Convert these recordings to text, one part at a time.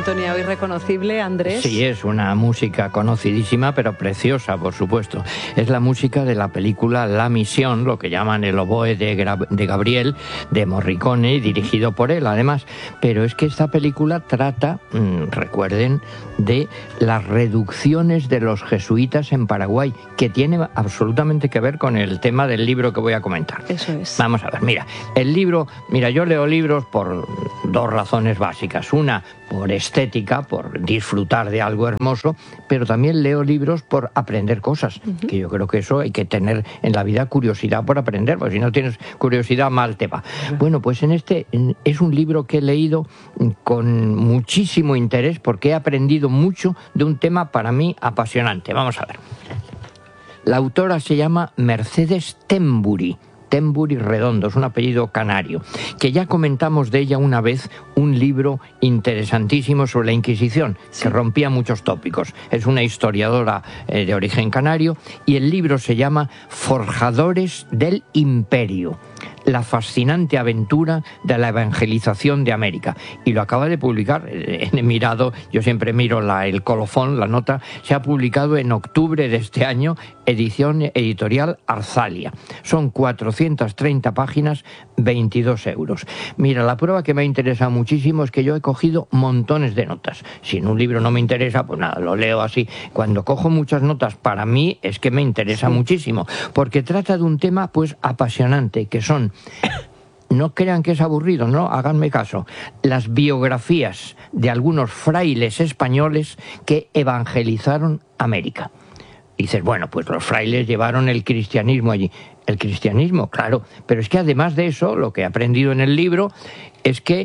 sintonía hoy reconocible, Andrés. Sí, es una música conocidísima, pero preciosa, por supuesto. Es la música de la película La Misión, lo que llaman el oboe de Gabriel, de Morricone, dirigido por él, además. Pero es que esta película trata, recuerden, de las reducciones de los jesuitas en Paraguay, que tiene absolutamente que ver con el tema del libro que voy a comentar. Eso es. Vamos a ver, mira, el libro, yo leo libros por dos razones básicas. Una, por estética, por disfrutar de algo hermoso, pero también leo libros por aprender cosas, que yo creo que eso hay que tener en la vida, curiosidad por aprender, porque si no tienes curiosidad, mal te va. Bueno, pues es un libro que he leído con muchísimo interés, porque he aprendido mucho de un tema para mí apasionante. Vamos a ver. La autora se llama Mercedes Temburi Redondo, es un apellido canario, que ya comentamos de ella una vez un libro interesantísimo sobre la Inquisición, que rompía muchos tópicos. Es una historiadora de origen canario, y el libro se llama Forjadores del Imperio, la fascinante aventura de la evangelización de América. Y lo acaba de publicar, he mirado, yo siempre miro el colofón, la nota, se ha publicado en octubre de este año, edición editorial Arzalia. Son 430 páginas, 22 euros. Mira, la prueba que me ha interesado muchísimo es que yo he cogido montones de notas. Si en un libro no me interesa, pues nada, lo leo así. Cuando cojo muchas notas, para mí es que me interesa muchísimo, porque trata de un tema pues apasionante, que son, no crean que es aburrido, no, háganme caso, las biografías de algunos frailes españoles que evangelizaron América. Dices, bueno, pues los frailes llevaron el cristianismo allí. El cristianismo, claro, pero es que además de eso, lo que he aprendido en el libro es que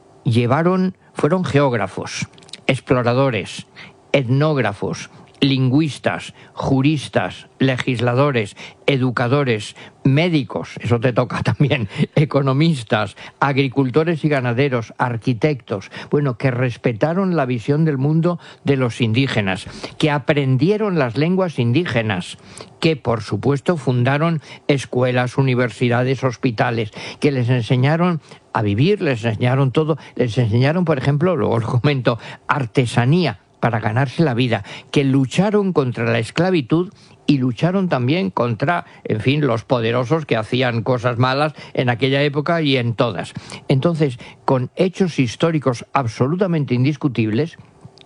fueron geógrafos, exploradores, etnógrafos, lingüistas, juristas, legisladores, educadores, médicos, eso te toca también, economistas, agricultores y ganaderos, arquitectos, bueno, que respetaron la visión del mundo de los indígenas, que aprendieron las lenguas indígenas, que por supuesto fundaron escuelas, universidades, hospitales, que les enseñaron a vivir, les enseñaron todo, les enseñaron, por ejemplo, luego os comento, artesanía, para ganarse la vida, que lucharon contra la esclavitud y lucharon también contra, en fin, los poderosos que hacían cosas malas en aquella época y en todas. Entonces, con hechos históricos absolutamente indiscutibles,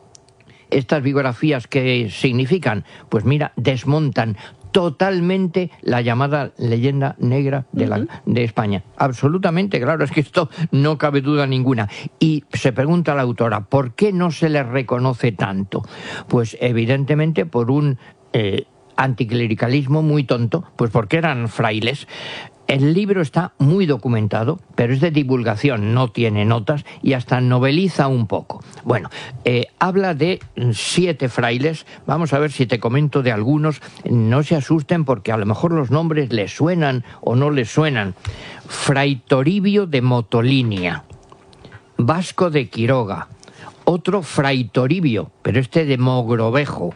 estas biografías, ¿qué significan? Pues mira, desmontan totalmente la llamada leyenda negra de España. Absolutamente, claro, es que esto no cabe duda ninguna. Y se pregunta la autora, ¿por qué no se les reconoce tanto? Pues evidentemente por un anticlericalismo muy tonto, pues porque eran frailes. El libro está muy documentado, pero es de divulgación, no tiene notas y hasta noveliza un poco. Bueno, habla de 7 frailes, vamos a ver si te comento de algunos, no se asusten porque a lo mejor los nombres les suenan o no les suenan. Fray Toribio de Motolinia, Vasco de Quiroga, otro Fray Toribio, pero este de Mogrovejo,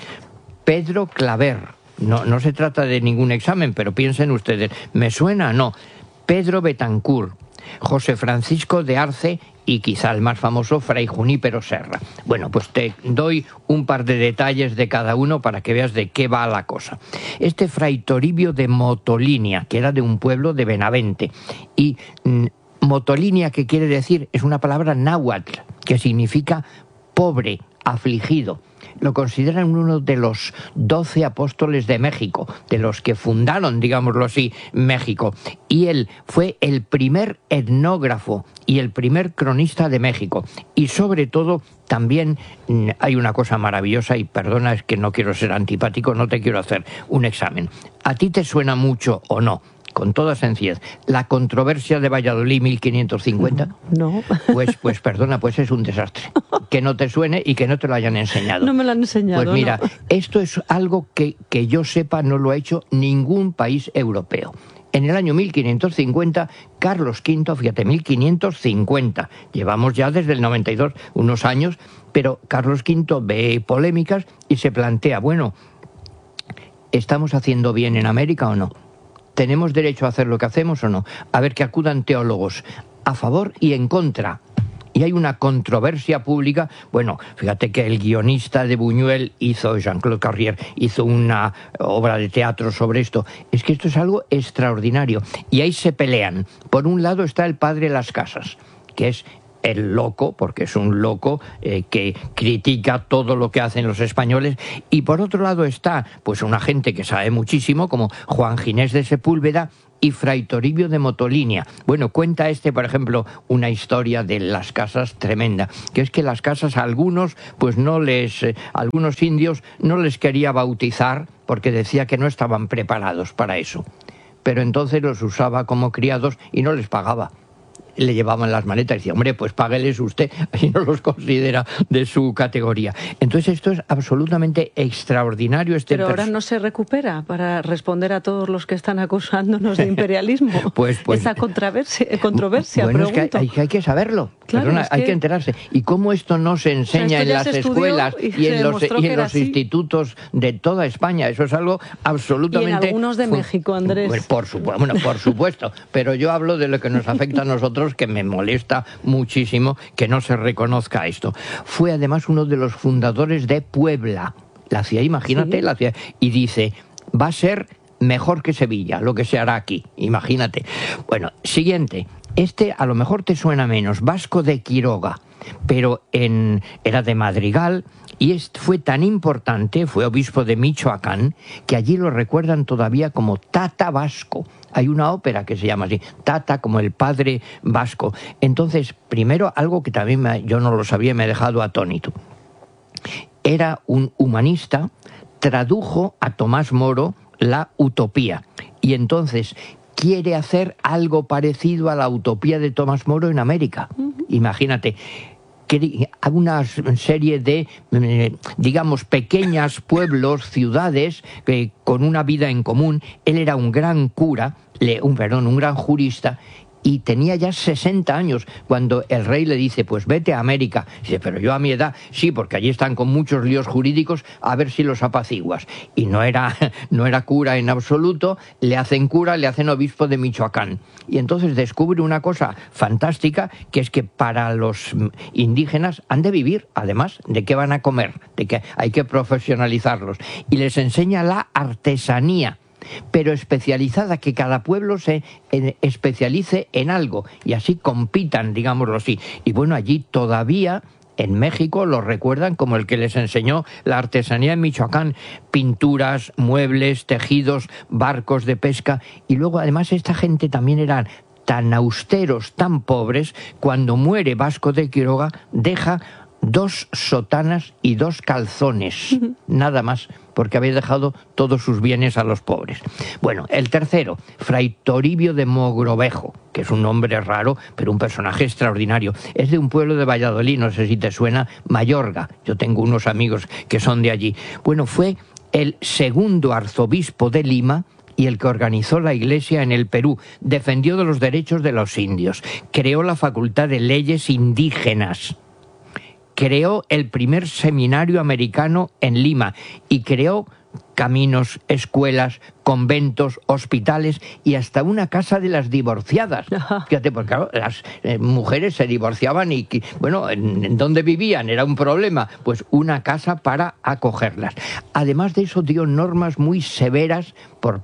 Pedro Claver. No se trata de ningún examen, pero piensen ustedes, ¿me suena? No. Pedro Betancourt, José Francisco de Arce y quizá el más famoso, Fray Junípero Serra. Bueno, pues te doy un par de detalles de cada uno para que veas de qué va la cosa. Este Fray Toribio de Motolinia, que era de un pueblo de Benavente, y Motolinia, ¿qué quiere decir? Es una palabra náhuatl, que significa pobre, afligido. Lo consideran uno de los 12 apóstoles de México, de los que fundaron, digámoslo así, México. Y él fue el primer etnógrafo y el primer cronista de México. Y sobre todo, también hay una cosa maravillosa, y perdona, es que no quiero ser antipático, no te quiero hacer un examen. ¿A ti te suena mucho o no? Con toda sencillez, la controversia de Valladolid 1550. No. Pues perdona, pues es un desastre. Que no te suene y que no te lo hayan enseñado. No me lo han enseñado. Pues mira, no. Esto es algo que yo sepa no lo ha hecho ningún país europeo. En el año 1550, Carlos V, fíjate, 1550, llevamos ya desde el 92 unos años, pero Carlos V ve polémicas y se plantea, bueno, ¿estamos haciendo bien en América o no? ¿Tenemos derecho a hacer lo que hacemos o no? A ver, que acudan teólogos a favor y en contra. y hay una controversia pública. Bueno, fíjate que el guionista de Buñuel Jean-Claude Carrier, hizo una obra de teatro sobre esto. Es que esto es algo extraordinario. Y ahí se pelean. Por un lado está el padre Las Casas, que es el loco, porque es un loco que critica todo lo que hacen los españoles, y por otro lado está pues una gente que sabe muchísimo, como Juan Ginés de Sepúlveda y Fray Toribio de Motolinia. Bueno, cuenta por ejemplo, una historia de Las Casas tremenda, que es que Las Casas a algunos, pues algunos indios no les quería bautizar porque decía que no estaban preparados para eso. Pero entonces los usaba como criados y no les pagaba. Le llevaban las maletas y decía, hombre, pues págueles usted, y no los considera de su categoría. Entonces esto es absolutamente extraordinario. Pero ahora no se recupera para responder a todos los que están acusándonos de imperialismo. pues esa controversia, bueno, pregunto. Es que hay que saberlo. Claro, Perdona, hay que enterarse. ¿Y cómo esto no se enseña en las escuelas y en los institutos de toda España? Eso es algo absolutamente... Y en algunos de México, Andrés. Por supuesto. Pero yo hablo de lo que nos afecta a nosotros, que me molesta muchísimo que no se reconozca esto. Fue además uno de los fundadores de Puebla, la ciudad, imagínate, ¿sí? La ciudad, y dice, va a ser mejor que Sevilla, lo que se hará aquí, imagínate. Bueno, siguiente, a lo mejor te suena menos, Vasco de Quiroga, pero era de Madrigal, y fue tan importante, fue obispo de Michoacán, que allí lo recuerdan todavía como Tata Vasco. Hay una ópera que se llama así, Tata, como el padre vasco. Entonces, primero, algo que también yo no lo sabía y me ha dejado atónito. Era un humanista, tradujo a Tomás Moro la Utopía, y entonces quiere hacer algo parecido a la Utopía de Tomás Moro en América. Imagínate. Una serie de, digamos, pequeñas pueblos, ciudades, con una vida en común. Él era un gran cura, un gran jurista, y tenía ya 60 años cuando el rey le dice, pues vete a América. Dice, pero yo a mi edad, sí, porque allí están con muchos líos jurídicos, a ver si los apaciguas. Y no era cura en absoluto, le hacen cura, le hacen obispo de Michoacán. Y entonces descubre una cosa fantástica, que es que para los indígenas han de vivir, además, de qué van a comer, de que hay que profesionalizarlos. Y les enseña la artesanía, pero especializada, que cada pueblo se especialice en algo y así compitan, digámoslo así. Y bueno, allí todavía en México lo recuerdan como el que les enseñó la artesanía en Michoacán, pinturas, muebles, tejidos, barcos de pesca. Y luego además esta gente también eran tan austeros, tan pobres, cuando muere Vasco de Quiroga deja 2 sotanas y 2 calzones, nada más, porque había dejado todos sus bienes a los pobres. Bueno, el tercero, Fray Toribio de Mogrovejo, que es un nombre raro, pero un personaje extraordinario. Es de un pueblo de Valladolid, no sé si te suena, Mayorga. Yo tengo unos amigos que son de allí. Bueno, fue el segundo arzobispo de Lima y el que organizó la Iglesia en el Perú. Defendió de los derechos de los indios, creó la Facultad de Leyes Indígenas, creó el primer seminario americano en Lima y creó caminos, escuelas, conventos, hospitales y hasta una casa de las divorciadas. Fíjate, porque claro, las mujeres se divorciaban y, bueno, ¿en dónde vivían? Era un problema. Pues una casa para acogerlas. Además de eso dio normas muy severas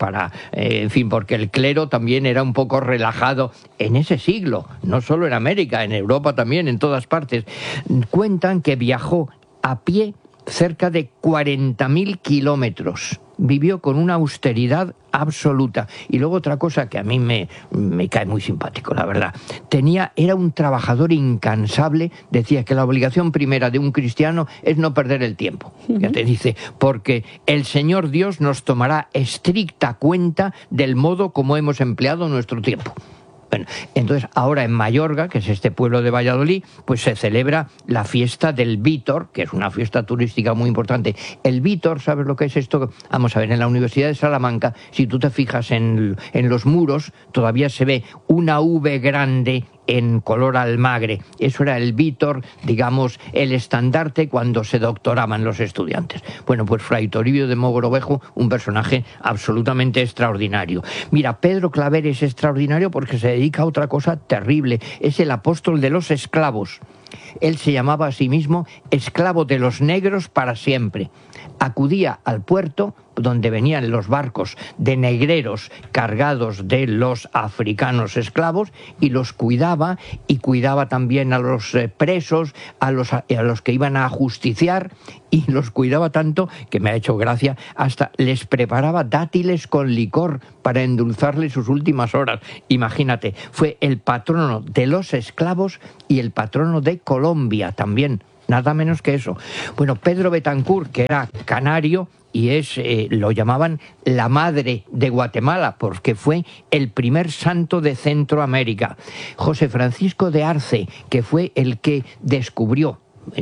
porque el clero también era un poco relajado en ese siglo, no solo en América, en Europa también, en todas partes. Cuentan que viajó a pie cerca de 40.000 kilómetros. Vivió con una austeridad absoluta. Y luego otra cosa que a mí me cae muy simpático, la verdad. Era un trabajador incansable. Decía que la obligación primera de un cristiano es no perder el tiempo. Ya te dice, porque el Señor Dios nos tomará estricta cuenta del modo como hemos empleado nuestro tiempo. Bueno, entonces ahora en Mayorga, que es este pueblo de Valladolid, pues se celebra la fiesta del Vítor, que es una fiesta turística muy importante. El Vítor, ¿sabes lo que es esto? Vamos a ver, en la Universidad de Salamanca, si tú te fijas en los muros, todavía se ve una V grande en color almagre. Eso era el Vítor, digamos, el estandarte cuando se doctoraban los estudiantes. Bueno, pues Fray Toribio de Mogrovejo, un personaje absolutamente extraordinario. Mira, Pedro Claver es extraordinario porque se dedica a otra cosa terrible. Es el apóstol de los esclavos. Él se llamaba a sí mismo esclavo de los negros para siempre. Acudía al puerto donde venían los barcos de negreros cargados de los africanos esclavos y los cuidaba, y cuidaba también a los presos, a los que iban a ajusticiar, y los cuidaba tanto que me ha hecho gracia, hasta les preparaba dátiles con licor para endulzarles sus últimas horas. Imagínate, fue el patrono de los esclavos y el patrono de Colombia también. Nada menos que eso. Bueno, Pedro Betancur, que era canario, y lo llamaban la madre de Guatemala, porque fue el primer santo de Centroamérica. José Francisco de Arce, que fue el que descubrió,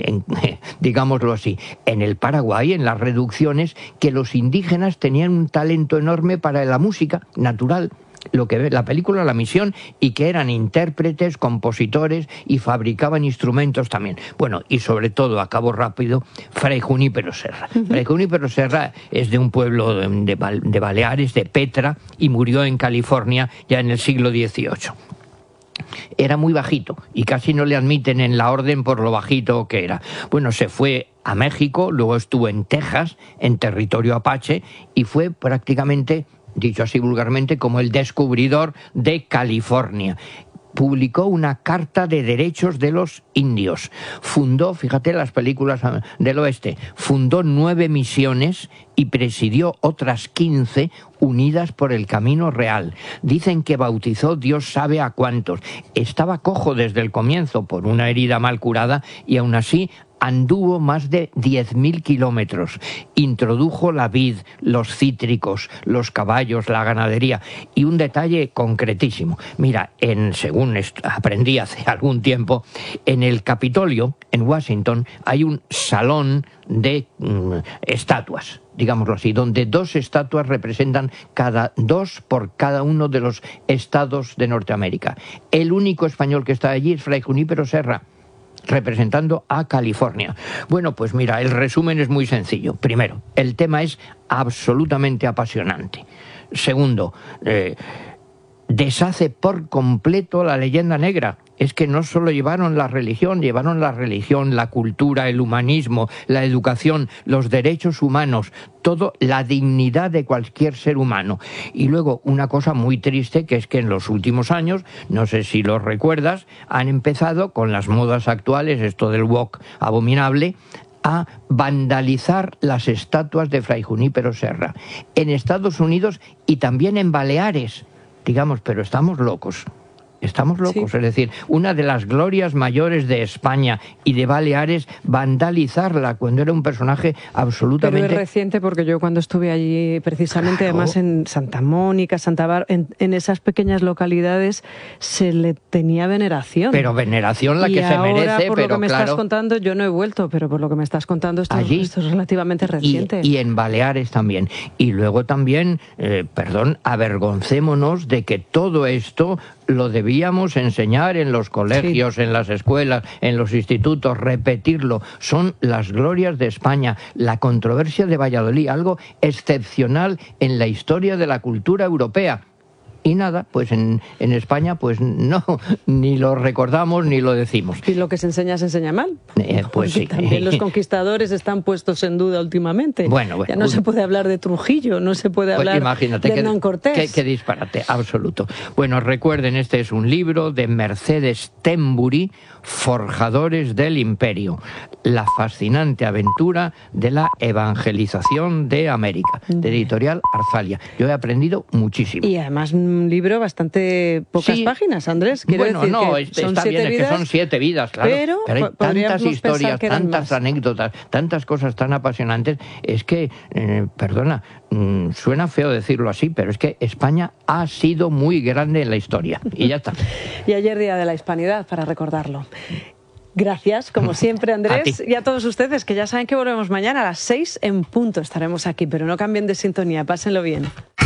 digámoslo así, en el Paraguay, en las reducciones, que los indígenas tenían un talento enorme para la música natural, lo que ve la película La Misión, y que eran intérpretes, compositores y fabricaban instrumentos también. Bueno, y sobre todo, acabo rápido, Fray Junípero Serra. Fray Junípero Serra es de un pueblo de Baleares, de Petra, y murió en California ya en el siglo XVIII. Era muy bajito y casi no le admiten en la orden por lo bajito que era. Bueno, se fue a México, luego estuvo en Texas, en territorio apache, y fue prácticamente, dicho así vulgarmente, como el descubridor de California. Publicó una carta de derechos de los indios. Fundó, fíjate las películas del oeste, fundó 9 misiones y presidió otras 15 unidas por el camino real. Dicen que bautizó Dios sabe a cuántos. Estaba cojo desde el comienzo por una herida mal curada y aún así anduvo más de 10.000 kilómetros, introdujo la vid, los cítricos, los caballos, la ganadería, y un detalle concretísimo. Mira, según aprendí hace algún tiempo, en el Capitolio, en Washington, hay un salón de estatuas, digámoslo así, donde 2 estatuas representan 2 por cada uno de los estados de Norteamérica. El único español que está allí es Fray Junípero Serra, representando a California. Bueno, pues mira, el resumen es muy sencillo. Primero, el tema es absolutamente apasionante. Segundo, deshace por completo la leyenda negra. Es que no solo llevaron la religión, la cultura, el humanismo, la educación, los derechos humanos, todo, la dignidad de cualquier ser humano. Y luego una cosa muy triste, que es que en los últimos años, no sé si lo recuerdas, han empezado con las modas actuales, esto del woke abominable, a vandalizar las estatuas de Fray Junípero Serra en Estados Unidos y también en Baleares. Digamos, pero estamos locos. Estamos locos, sí. Es decir, una de las glorias mayores de España y de Baleares, vandalizarla cuando era un personaje absolutamente... Pero es reciente, porque yo cuando estuve allí, precisamente, claro, además en Santa Mónica, Santa Bárbara, en esas pequeñas localidades se le tenía veneración. Pero veneración la y que se merece, por pero lo que me claro, estás contando, yo no he vuelto, pero por lo que me estás contando, esto es relativamente reciente. Y en Baleares también. Y luego también, avergoncémonos de que todo esto lo debíamos enseñar en los colegios, sí, en las escuelas, en los institutos, repetirlo. Son las glorias de España. La controversia de Valladolid, algo excepcional en la historia de la cultura europea. Y nada, pues en España pues no, ni lo recordamos ni lo decimos. Y lo que se enseña mal. Pues sí. También los conquistadores están puestos en duda últimamente. Bueno, ya no se puede hablar de Trujillo, no se puede hablar de Hernán Cortés. Qué disparate, absoluto. Bueno, recuerden, este es un libro de Mercedes Tembury, Forjadores del Imperio, la fascinante aventura de la evangelización de América, de Editorial Arzalia. Yo he aprendido muchísimo. Y además un libro bastante pocas páginas, Andrés. Bueno, no, está bien, es que son 7 vidas, claro. Pero hay tantas historias, tantas anécdotas, tantas cosas tan apasionantes. Es que, perdona, suena feo decirlo así, pero es que España ha sido muy grande en la historia. Y ya está. Y ayer Día de la Hispanidad, para recordarlo. Gracias, como siempre, Andrés, y a todos ustedes, que ya saben que volvemos mañana a las 6 en punto. Estaremos aquí, pero no cambien de sintonía, pásenlo bien.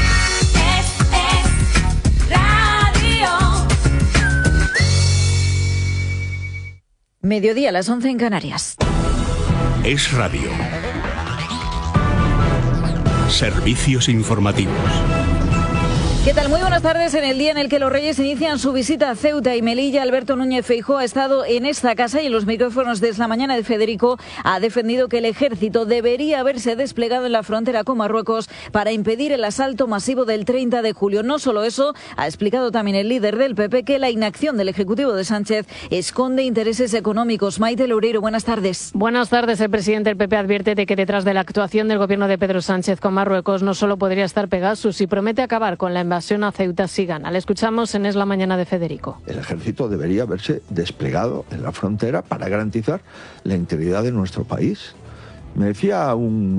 Mediodía a las 11 en Canarias. Es Radio. Servicios informativos. ¿Qué tal? Muy buenas tardes. En el día en el que los Reyes inician su visita a Ceuta y Melilla, Alberto Núñez Feijóo ha estado en esta casa y en los micrófonos de Es la Mañana de Federico ha defendido que el ejército debería haberse desplegado en la frontera con Marruecos para impedir el asalto masivo del 30 de julio. No solo eso, ha explicado también el líder del PP que la inacción del Ejecutivo de Sánchez esconde intereses económicos. Maite Loureiro, buenas tardes. Buenas tardes. El presidente del PP advierte de que detrás de la actuación del gobierno de Pedro Sánchez con Marruecos no solo podría estar Pegasus y promete acabar con la invasión a Ceuta si gana. Le escuchamos en Es la Mañana de Federico. El ejército debería haberse desplegado en la frontera para garantizar la integridad de nuestro país. Me decía un